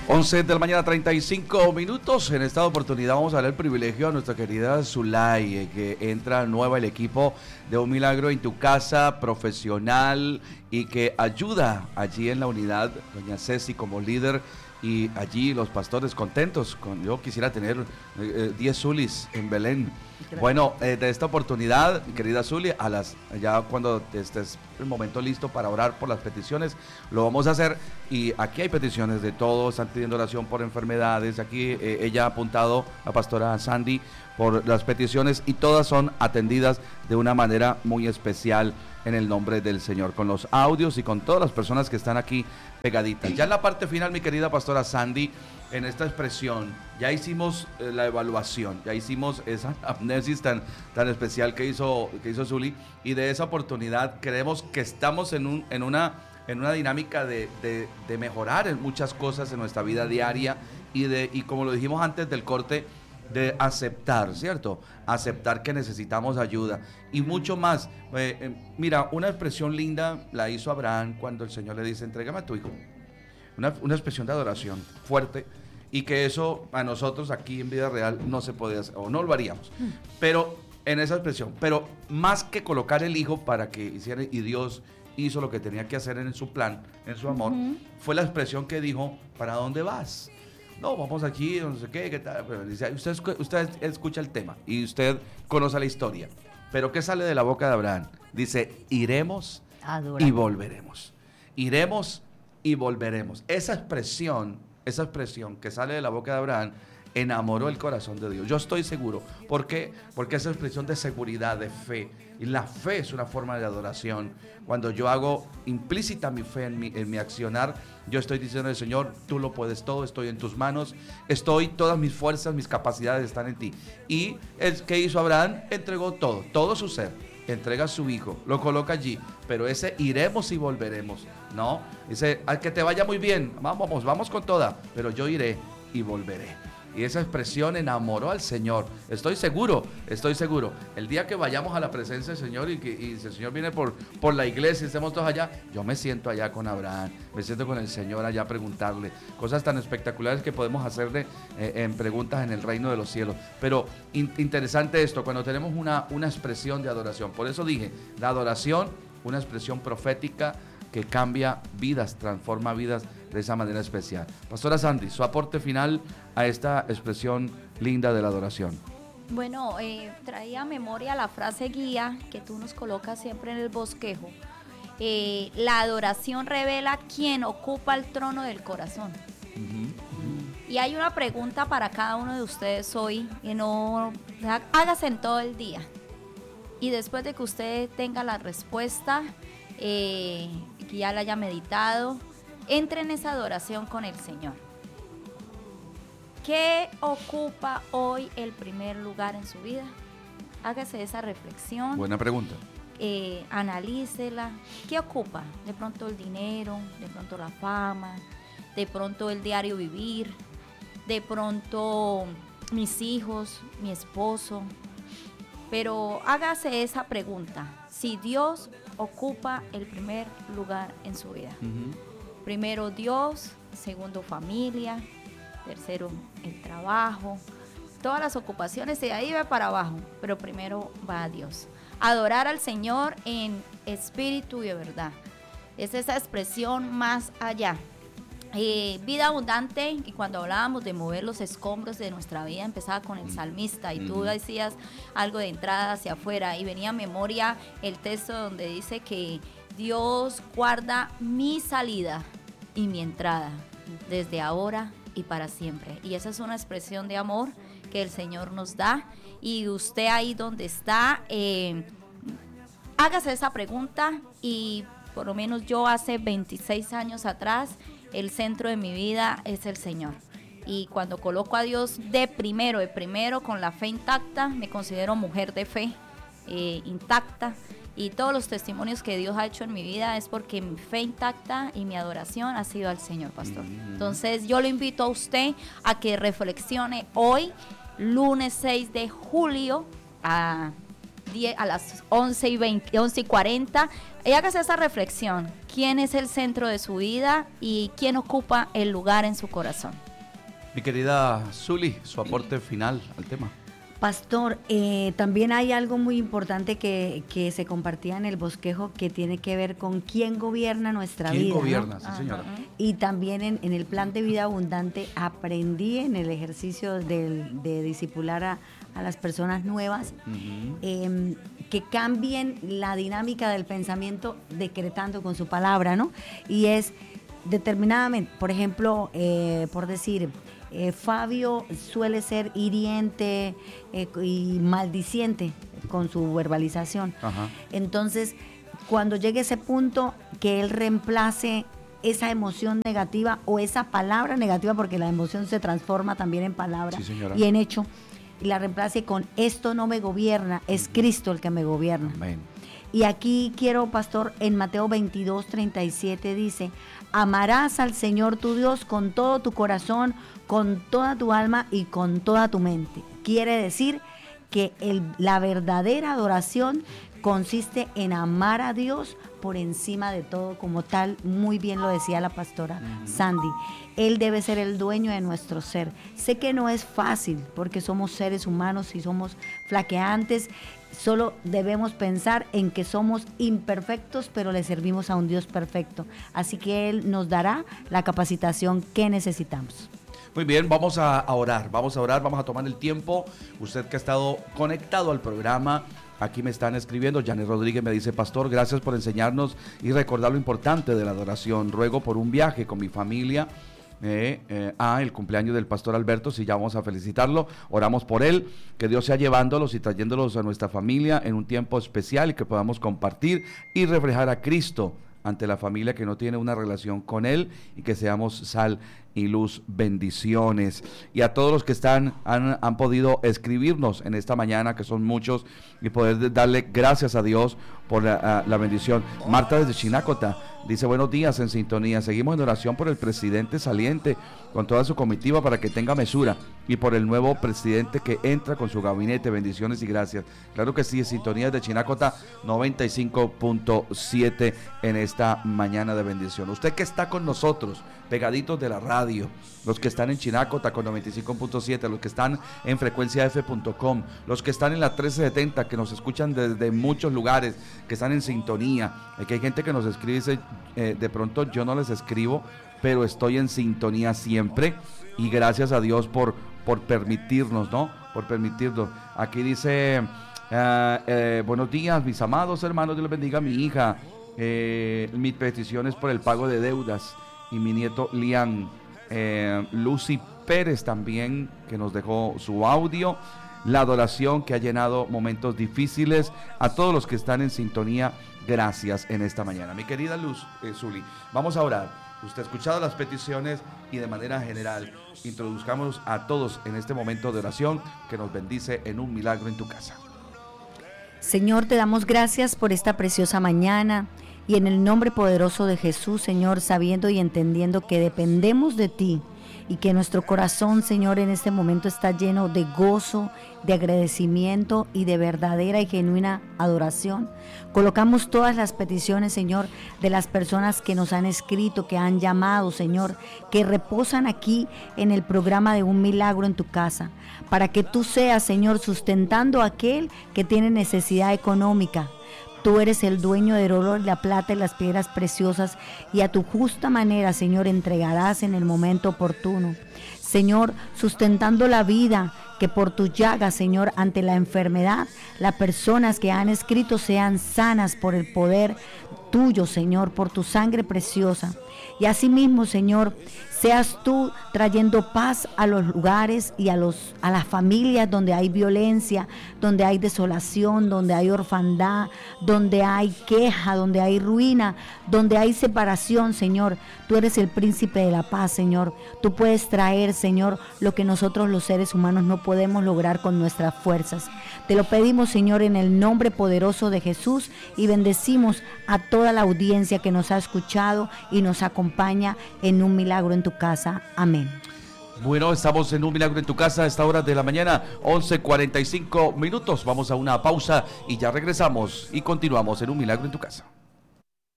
11 de la mañana, 35 minutos. En esta oportunidad vamos a dar el privilegio a nuestra querida Zulay, que entra nueva al equipo de Un Milagro en tu Casa, profesional, y que ayuda allí en la unidad, doña Ceci como líder, y allí los pastores contentos. Yo quisiera tener 10 Zulis en Belén. Gracias. Bueno, de esta oportunidad, querida Zuli, ya cuando estés el momento listo para orar por las peticiones, lo vamos a hacer. Y aquí hay peticiones de todos, están pidiendo oración por enfermedades. Aquí ella ha apuntado, la pastora Sandy, por las peticiones, y todas son atendidas de una manera muy especial en el nombre del Señor, con los audios y con todas las personas que están aquí pegaditas. Ya en la parte final, mi querida pastora Sandy, en esta expresión, ya hicimos la evaluación, ya hicimos esa amnesis tan especial que hizo Zuli, y de esa oportunidad creemos que estamos en una dinámica de mejorar en muchas cosas en nuestra vida diaria, y como lo dijimos antes del corte, de aceptar, ¿cierto? Aceptar que necesitamos ayuda y mucho más. Mira, una expresión linda la hizo Abraham cuando el Señor le dice: entrégame a tu hijo. Una expresión de adoración fuerte, y que eso a nosotros aquí en vida real no se puede hacer, o no lo haríamos, pero en esa expresión, pero más que colocar el hijo para que hiciera, y Dios hizo lo que tenía que hacer en su plan, en su amor, fue la expresión que dijo: ¿para dónde vas? No, vamos aquí, no sé qué tal. Pero dice, usted escucha el tema y usted conoce la historia. Pero ¿qué sale de la boca de Abraham? Dice: iremos y volveremos. Iremos y volveremos. Esa expresión que sale de la boca de Abraham enamoró el corazón de Dios. Yo estoy seguro. ¿Por qué? Porque esa expresión de seguridad, de fe. Y la fe es una forma de adoración. Cuando yo hago implícita mi fe en mi accionar, yo estoy diciendo al Señor: tú lo puedes todo, estoy en tus manos, todas mis fuerzas, mis capacidades están en ti. Y ¿qué hizo Abraham? Entregó todo su ser, entrega a su hijo, lo coloca allí. Pero ese iremos y volveremos, ¿no? Dice: al que te vaya muy bien, vamos con toda, pero yo iré y volveré. Y esa expresión enamoró al Señor. Estoy seguro. El día que vayamos a la presencia del Señor y si el Señor viene por la iglesia y estemos todos allá, yo me siento allá con Abraham, me siento con el Señor allá a preguntarle cosas tan espectaculares que podemos hacerle en preguntas en el reino de los cielos. Pero interesante esto, cuando tenemos una expresión de adoración. Por eso dije, la adoración, una expresión profética que cambia vidas, transforma vidas de esa manera especial. Pastora Sandy, su aporte final a esta expresión linda de la adoración. Bueno, traía a memoria la frase guía que tú nos colocas siempre en el bosquejo. La adoración revela quién ocupa el trono del corazón. Y hay una pregunta para cada uno de ustedes hoy, que no hágase en todo el día. Y después de que usted tenga la respuesta, que ya la haya meditado, entre en esa adoración con el Señor. ¿Qué ocupa hoy el primer lugar en su vida? Hágase esa reflexión. Buena pregunta. Analícela. ¿Qué ocupa? De pronto el dinero, de pronto la fama, de pronto el diario vivir, de pronto mis hijos, mi esposo. Pero hágase esa pregunta: si Dios ocupa el primer lugar en su vida. Primero Dios, segundo familia, tercero el trabajo, todas las ocupaciones, de ahí va para abajo, pero primero va a Dios. Adorar al Señor en espíritu y de verdad. Es esa expresión más allá. Vida abundante, y cuando hablábamos de mover los escombros de nuestra vida, empezaba con el salmista, y tú decías algo de entrada hacia afuera, y venía a memoria el texto donde dice que Dios guarda mi salida y mi entrada desde ahora y para siempre. Y esa es una expresión de amor que el Señor nos da. Y usted ahí donde está, hágase esa pregunta. Y por lo menos yo hace 26 años atrás, el centro de mi vida es el Señor. Y cuando coloco a Dios de primero con la fe intacta, me considero mujer de fe intacta. Y todos los testimonios que Dios ha hecho en mi vida es porque mi fe intacta y mi adoración ha sido al Señor, pastor. Entonces yo lo invito a usted a que reflexione hoy, lunes 6 de julio, a a las 11:20, 11:40. Y hágase esa reflexión. ¿Quién es el centro de su vida y quién ocupa el lugar en su corazón? Mi querida Zuli, su aporte final al tema. Pastor, también hay algo muy importante que se compartía en el bosquejo que tiene que ver con quién gobierna nuestra vida. ¿Quién gobierna? ¿no? Sí, señora. Y también en el plan de vida abundante aprendí en el ejercicio de discipular a las personas nuevas que cambien la dinámica del pensamiento decretando con su palabra, ¿no? Y es determinadamente, por ejemplo, por decir... Fabio suele ser hiriente y maldiciente con su verbalización. Ajá. Entonces, cuando llegue ese punto, que él reemplace esa emoción negativa o esa palabra negativa, porque la emoción se transforma también en palabra y en hecho, y la reemplace con esto no me gobierna, es Cristo el que me gobierna. Amén. Y aquí quiero, pastor, en Mateo 22:37 dice, amarás al Señor tu Dios con todo tu corazón, con toda tu alma y con toda tu mente. Quiere decir que la verdadera adoración consiste en amar a Dios por encima de todo, como tal, muy bien lo decía la pastora Sandy. Él debe ser el dueño de nuestro ser. Sé que no es fácil porque somos seres humanos y somos flaqueantes. Solo debemos pensar en que somos imperfectos, pero le servimos a un Dios perfecto. Así que Él nos dará la capacitación que necesitamos. Muy bien, vamos a orar, vamos a tomar el tiempo. Usted que ha estado conectado al programa, aquí me están escribiendo, Janet Rodríguez me dice, pastor, gracias por enseñarnos y recordar lo importante de la adoración. Ruego por un viaje con mi familia el cumpleaños del pastor Alberto, si ya vamos a felicitarlo, oramos por él, que Dios sea llevándolos y trayéndolos a nuestra familia en un tiempo especial y que podamos compartir y reflejar a Cristo ante la familia que no tiene una relación con él, y que seamos sal y luz. Bendiciones. Y a todos los que han podido escribirnos en esta mañana, que son muchos, y poder darle gracias a Dios por la bendición. Marta desde Chinacota dice, buenos días, en sintonía, seguimos en oración por el presidente saliente con toda su comitiva para que tenga mesura, y por el nuevo presidente que entra con su gabinete. Bendiciones y gracias. Claro que sí, en sintonía de Chinacota 95.7 en esta mañana de bendición. Usted que está con nosotros, pegaditos de la radio, los que están en Chinacota con 95.7, los que están en frecuenciaf.com, los que están en la 1370, que nos escuchan desde muchos lugares, que están en sintonía, que hay gente que nos escribe y dice, de pronto yo no les escribo, pero estoy en sintonía siempre, y gracias a Dios por permitirnos, ¿no? Por permitirnos. Aquí dice, buenos días, mis amados hermanos, Dios les bendiga a mi hija, mis peticiones por el pago de deudas, y mi nieto Lian. Lucy Pérez también, que nos dejó su audio, la adoración que ha llenado momentos difíciles. A todos los que están en sintonía, gracias en esta mañana. Mi querida Luz, Zuli, vamos a orar. Usted ha escuchado las peticiones y de manera general introduzcamos a todos en este momento de oración que nos bendice en un milagro en tu casa. Señor, te damos gracias por esta preciosa mañana. Y en el nombre poderoso de Jesús, Señor, sabiendo y entendiendo que dependemos de ti y que nuestro corazón, Señor, en este momento está lleno de gozo, de agradecimiento y de verdadera y genuina adoración, colocamos todas las peticiones, Señor, de las personas que nos han escrito, que han llamado, Señor, que reposan aquí en el programa de Un Milagro en tu Casa, para que tú seas, Señor, sustentando a aquel que tiene necesidad económica. Tú eres el dueño del oro, la plata y las piedras preciosas, y a tu justa manera, Señor, entregarás en el momento oportuno. Señor, sustentando la vida, que por tus llagas, Señor, ante la enfermedad, las personas que han escrito sean sanas por el poder tuyo, Señor, por tu sangre preciosa. Y asimismo, Señor, seas tú trayendo paz a los lugares y a las familias donde hay violencia, donde hay desolación, donde hay orfandad, donde hay queja, donde hay ruina, donde hay separación, Señor. Tú eres el príncipe de la paz, Señor. Tú puedes traer, Señor, lo que nosotros los seres humanos no podemos lograr con nuestras fuerzas. Te lo pedimos, Señor, en el nombre poderoso de Jesús, y bendecimos a toda la audiencia que nos ha escuchado y nos acompaña en Un Milagro en tu Casa. Amén. Bueno, estamos en Un Milagro en tu Casa a esta hora de la mañana, 11:45 minutos. Vamos a una pausa y ya regresamos y continuamos en Un Milagro en tu Casa.